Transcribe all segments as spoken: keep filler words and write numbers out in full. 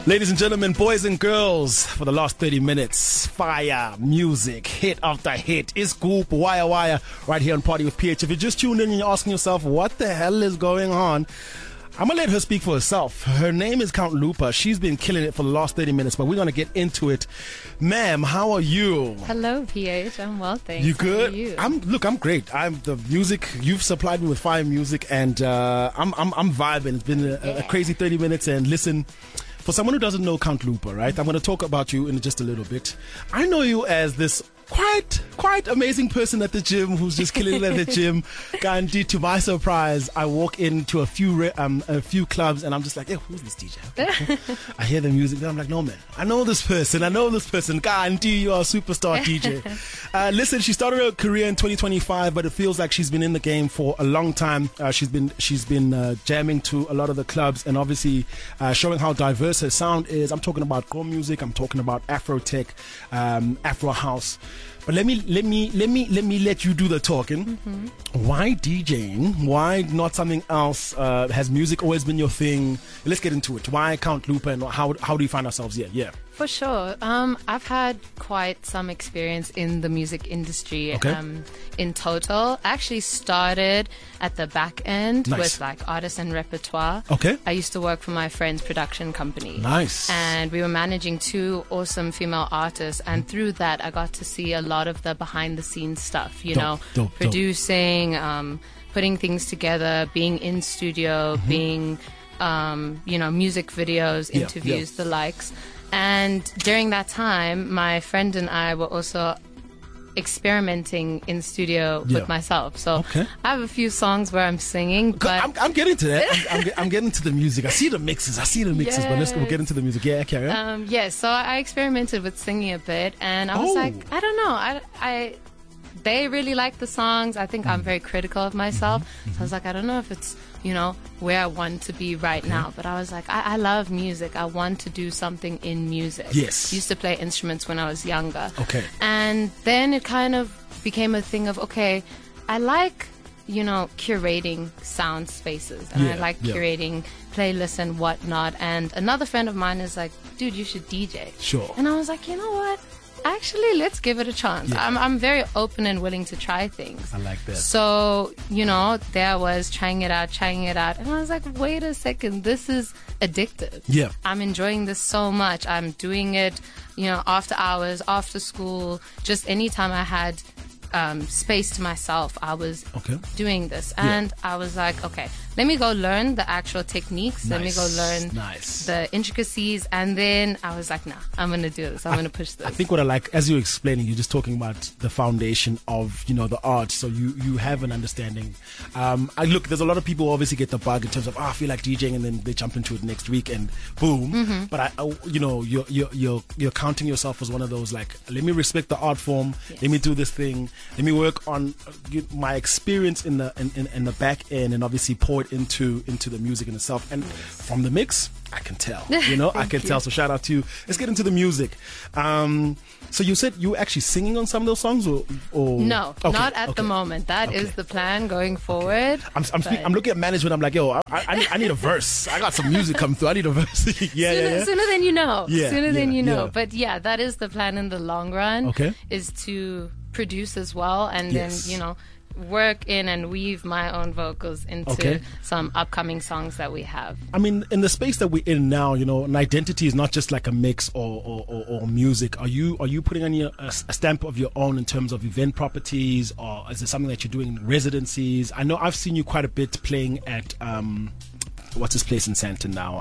Ladies and gentlemen, boys and girls, for the last thirty minutes, fire, music, hit after hit. It's Goop, Wire Wire, right here on Party with P H. If you just tuned in and you're asking yourself, what the hell is going on? I'm going to let her speak for herself. Her name is Count Lupa. She's been killing it for the last thirty minutes, but we're going to get into it. Ma'am, how are you? Hello, P H. I'm well, thanks. You good? How are you? I'm, look, I'm great. I'm the music. You've supplied me with fire music, and uh, I'm, I'm, I'm vibing. It's been a, Yeah. a crazy thirty minutes, and listen, for someone who doesn't know Count Lupa, right? I'm going to talk about you in just a little bit. I know you as this quite, quite amazing person at the gym who's just killing it at the gym. Gandhi, to my surprise, I walk into a few re- um, a few clubs and I'm just like, hey, who's this D J? Okay, cool. I hear the music, then I'm like, no man, I know this person. I know this person. Gandhi, you are a superstar D J. Uh, listen, she started her career in twenty twenty-five, but it feels like she's been in the game for a long time. Uh, she's been she's been uh, jamming to a lot of the clubs and obviously uh, showing how diverse her sound is. I'm talking about core music. I'm talking about Afro tech, um, Afro house. But let me let me let me let me let you do the talking. Mm-hmm. Why DJing? Why not something else? Uh, has music always been your thing? Let's get into it. Why Count Lupa, and how how do you find ourselves here? Yeah. For sure. Um, I've had quite some experience in the music industry. Okay. Um, in total, I actually started at the back end Nice. with like artists and repertoire. Okay. I used to work for my friend's production company. Nice. And we were managing two awesome female artists, and through that, I got to see a lot of the behind the scenes stuff. You Dope, know, dope, dope. producing, um, putting things together, being in studio, Mm-hmm. being, um, you know, music videos, Yeah, interviews, yeah. the likes. And during that time, my friend and I were also experimenting in studio Yeah. with myself. So Okay. I have a few songs where I'm singing, but I'm, I'm getting to that. I'm, I'm, get- I'm getting to the music. I see the mixes. I see the mixes. But let's we'll get into the music. Yeah, carry on. Um, yeah, so I experimented with singing a bit, and I was Oh. like, I don't know, I, I, they really like the songs. I think Mm. I'm very critical of myself, Mm-hmm. so I was like, I don't know if it's, you know, where I want to be right now, but I was like, I, I love music. I want to do something in music. Yes. Used to play instruments when I was younger. Okay. And then it kind of became a thing of, okay, I like, you know, curating sound spaces, and Yeah, I like yeah. curating playlists and whatnot. And another friend of mine is like, dude, you should D J. Sure. And I was like, you know what? Actually, let's give it a chance. Yeah. I'm, I'm very open and willing to try things. I like that. So, you know, there I was trying it out, trying it out. And I was like, wait a second, this is addictive. Yeah. I'm enjoying this so much. I'm doing it, you know, after hours, after school, just anytime I had um, space to myself, I was Okay. doing this. Yeah. And I was like, okay, let me go learn the actual techniques. Let me go Nice, learn nice. the intricacies. And then I was like, nah, I'm going to do this. I'm going to push this. I think what I like, as you're explaining, you're just talking about the foundation of, you know, the art. So you, you have an understanding. Um, I look, there's a lot of people who obviously get the bug in terms of, oh, I feel like DJing, and then they jump into it next week and boom. Mm-hmm. But I, I, you know, you're, you're, you're, you're counting yourself as one of those, like, let me respect the art form. Yes. Let me do this thing. Let me work on uh, get my experience in the, in, in, in the back end, and obviously pour it into, into the music in itself. And from the mix, I can tell, you know, I Thank can you. tell. So shout out to you. Let's get into the music. Um, so you said you were actually singing on some of those songs, or, or No, Okay, not at okay. the moment. That is Okay. the plan going forward. I'm, I'm, speak, But I'm looking at management. I'm like, yo, I, I, I need, I need a verse. I got some music coming through. I need a verse. yeah, sooner, yeah, yeah. sooner than you know. Yeah, sooner than yeah, you know. yeah. But yeah, that is the plan in the long run. Okay. Is to produce as well, and Yes. then, you know, work in and weave my own vocals into Okay. some upcoming songs that we have. I mean, in the space that we're in now, you know, an identity is not just like a mix or or, or, or music. Are you are you putting on your, a, a stamp of your own in terms of event properties, or is it something that you're doing in residencies? I know I've seen you quite a bit playing at um, what's this place in Santon now?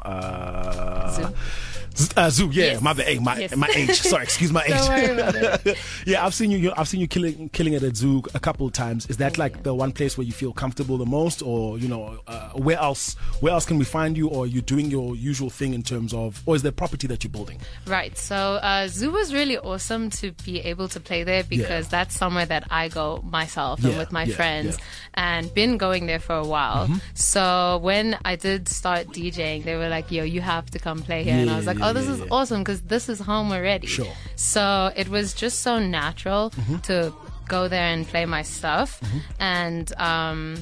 Uh, Zoo. Z- Uh, Zoo, yeah, Yes. my ba- hey, my Yes. my age. Sorry, excuse my age. Don't worry about it. Yeah, I've seen you. I've seen you killing killing it at Zoo a couple of times. Is that like the one place where you feel comfortable the most, or you know, uh, where else? Where else can we find you, or are you doing your usual thing in terms of, or is there property that you're building? Right. So uh, Zoo was really awesome to be able to play there because Yeah. that's somewhere that I go myself and Yeah, with my yeah, friends, yeah. and been going there for a while. Mm-hmm. So when I did start DJing, they were like, "Yo, you have to come play here," and I was Yeah, like, yeah, "Oh, this yeah, is yeah. awesome because this is home already." Sure. So it was just so natural Mm-hmm. to go there and play my stuff, and um,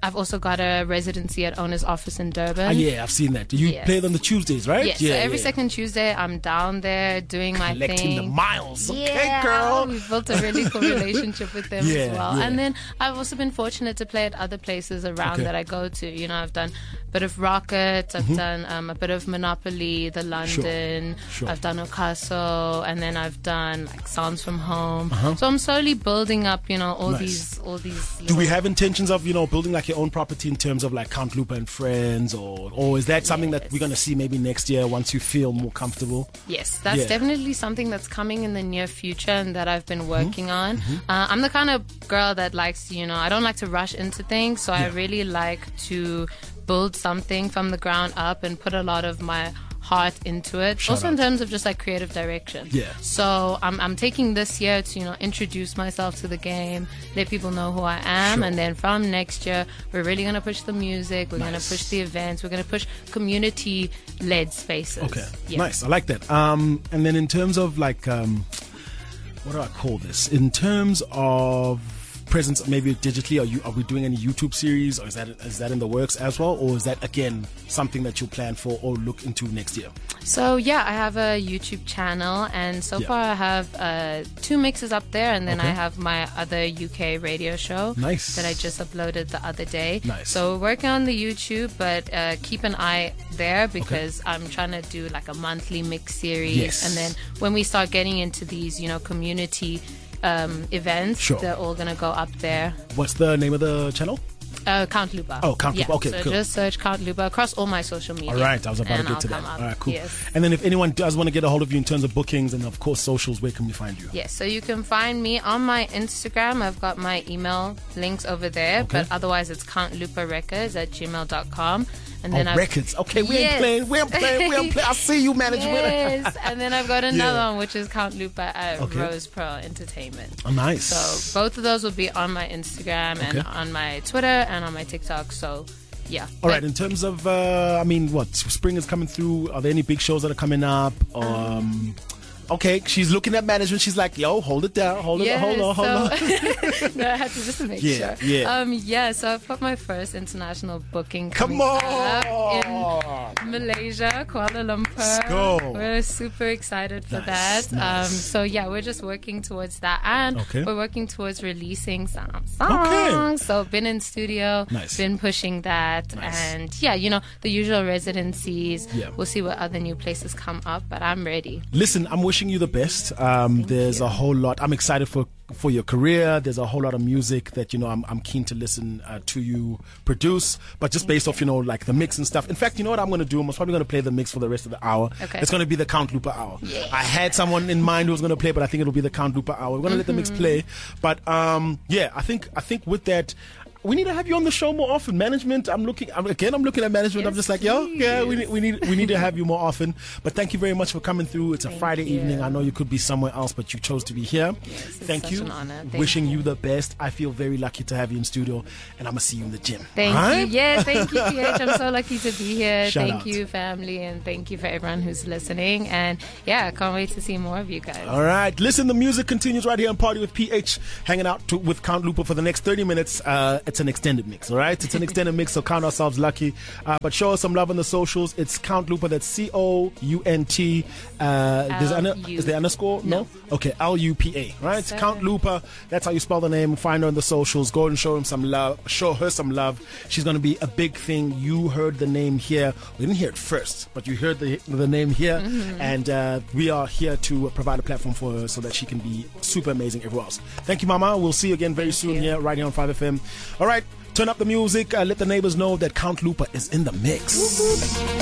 I've also got a residency at Owner's Office in Durban. Ah, yeah, I've seen that. You Yes. play it on the Tuesdays, right? Yes, Yeah, so every yeah. second Tuesday, I'm down there doing my Collecting thing. the miles. Okay, Yeah, girl. we've built a really cool relationship with them Yeah, as well. yeah. And then I've also been fortunate to play at other places around Okay. that I go to. You know, I've done a bit of Rocket, I've done um, a bit of Monopoly, the London, Sure. I've done Ocaso, and then I've done like Sounds from Home. Uh-huh. So I'm slowly building up, you know, all Nice. these, all these. Do we little- have intentions of, you know, building like your own property in terms of like Count Lupa and Friends, or or is that something that Yes. we're going to see maybe next year once you feel more comfortable? Yes, that's Yeah. definitely something that's coming in the near future and that I've been Mm-hmm. working on. Uh, I'm the kind of girl that likes, you know, I don't like to rush into things, so I Yeah. really like to build something from the ground up and put a lot of my heart into it. Shout also out. in terms of just like creative direction. Yeah. So I'm I'm taking this year to, you know, introduce myself to the game, let people know who I am, Sure. and then from next year we're really going to push the music, we're going Nice. to push the events, we're going to push community led spaces. Okay, Yeah. nice. I like that. Um, and then in terms of like, um, what do I call this? In terms of presence, maybe digitally, are you are we doing any YouTube series, or is that is that in the works as well, or is that again something that you plan for or look into next year? So yeah, I have a YouTube channel, and so Yeah. far I have uh, two mixes up there, and then Okay. I have my other U K radio show Nice. that I just uploaded the other day. Nice. So we're working on the YouTube, but uh, keep an eye there because I'm trying to do like a monthly mix series, Yes. and then when we start getting into these, you know, community um, events, Sure. they're all gonna go up there. What's the name of the channel? Uh, Count Lupa. Oh, Count yeah. Lupa. Okay, so cool. just search Count Lupa across all my social media. All right, I was about and to get I'll to that. come up. All right, cool. Yes. And then if anyone does want to get a hold of you in terms of bookings and of course socials, where can we find you? Yes, so you can find me on my Instagram. I've got my email links over there, Okay. but otherwise it's countluparecords at gmail dot com. And Oh, then I've, records. Okay, we ain't Yes. playing. We ain't playing. We ain't playing. I see you, management. Yes, and then I've got another Yeah. one which is Count Lupa at Okay. Rose Pearl Entertainment. Oh, nice. So both of those will be on my Instagram and Okay. on my Twitter and on my TikTok. So yeah. All right. In terms of, uh, I mean, what spring is coming through? Are there any big shows that are coming up? Um, okay, she's looking at management. She's like, "Yo, hold it down. Hold it. Yeah, hold on. Hold on." so, no, I had to just make Yeah, sure. yeah. Um, yeah, so I've got my first international booking Come coming up on. in Malaysia, Kuala Lumpur. Let's go. We're super excited for Nice, that. nice. Um, so yeah, we're just working towards that, and Okay. we're working towards releasing some songs. So been in studio, Nice. been pushing that, Nice. and yeah, you know the usual residencies. Yeah. We'll see what other new places come up, but I'm ready. Listen, I'm wishing you the best. Um, there's you. a whole lot. I'm excited for for your career. There's a whole lot of music that you know I'm I'm keen to listen uh, to you produce. But just based off you know like the mix and stuff. In fact, you know what I'm going to do? I'm probably going to play the mix for the rest of the hour. Okay. It's going to be the Count Lupa hour. I had someone in mind who was going to play, but I think it'll be the Count Lupa hour. We're going to let the mix play. But um, yeah, I think I think with that. We need to have you on the show more often. Management, I'm looking I'm, again. I'm looking at management. I'm Yes, just like, yo, yeah, we please. need, we need, we need to have you more often. But thank you very much for coming through. It's a Thank Friday you. evening. I know you could be somewhere else, but you chose to be here. Yes, it's thank such you. an honor. Thank Wishing you. you. the best. I feel very lucky to have you in studio, and I'm gonna see you in the gym. Thank Alright? you. Yeah, thank you, P H. I'm so lucky to be here. Shout thank out. you, family, and thank you for everyone who's listening. And yeah, I can't wait to see more of you guys. All right, listen. The music continues right here on Party with P H, hanging out to, with Count Lupa for the next thirty minutes. Uh, it's an extended mix, all right? It's an extended mix, so count ourselves lucky. Uh, but show us some love on the socials. It's Count Lupa. That's C O U N T. Uh, there's an, L U. is there underscore? No. No. Okay, L U P A. Right? Sir. Count Lupa. That's how you spell the name. Find her on the socials. Go and show him some love. Show her some love. She's gonna be a big thing. You heard the name here. We didn't hear it first, but you heard the the name here, Mm-hmm. and uh, we are here to provide a platform for her so that she can be super amazing everywhere else. Thank you, Mama. We'll see you again very Thank soon you. here, right here on five F M. All right, turn up the music. Uh, let the neighbors know that Count Lupa is in the mix.